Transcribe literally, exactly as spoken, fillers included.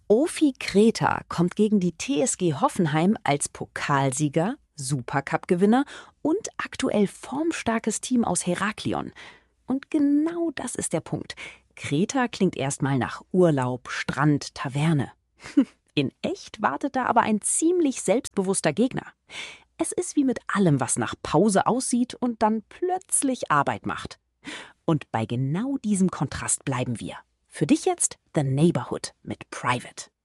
Ofi Kreta kommt gegen die T S G Hoffenheim als Pokalsieger, Supercup-Gewinner und aktuell formstarkes Team aus Heraklion. Und genau das ist der Punkt. Kreta klingt erstmal nach Urlaub, Strand, Taverne. In echt wartet da aber ein ziemlich selbstbewusster Gegner. Es ist wie mit allem, was nach Pause aussieht und dann plötzlich Arbeit macht. Und bei genau diesem Kontrast bleiben wir. Für dich jetzt The Neighborhood mit Private.